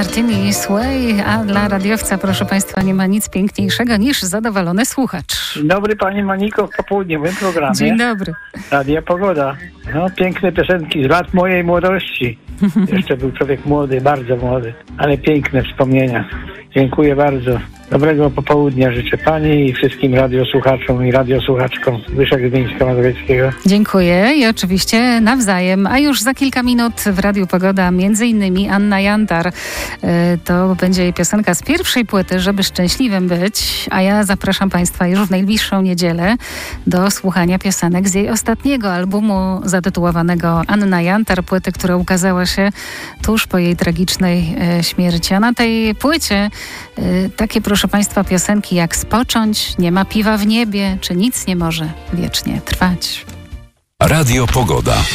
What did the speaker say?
Martin i Sway, a dla radiowca, proszę Państwa, nie ma nic piękniejszego niż zadowolony słuchacz. Dzień dobry Pani Moniko w popołudniowym programie. Dzień dobry. Radia Pogoda. No, piękne piosenki z lat mojej młodości. Jeszcze był człowiek młody, bardzo młody, ale piękne wspomnienia. Dziękuję bardzo. Dobrego popołudnia życzę Pani i wszystkim radiosłuchaczom i radiosłuchaczkom Zbyszek z Mińska Mazowieckiego. Dziękuję i oczywiście nawzajem. A już za kilka minut w Radiu Pogoda między innymi Anna Jantar. To będzie jej piosenka z pierwszej płyty, Żeby szczęśliwym być. A ja zapraszam Państwa już w najbliższą niedzielę do słuchania piosenek z jej ostatniego albumu zatytułowanego Anna Jantar, płyty, która ukazała się tuż po jej tragicznej śmierci. A na tej płycie takie, proszę Państwa, piosenki jak Spocząć, Nie ma piwa w niebie, czy Nic nie może wiecznie trwać. Radio Pogoda.